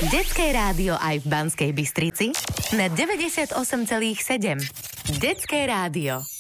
Detské rádio aj v Banskej Bystrici na 98,7. Detské rádio.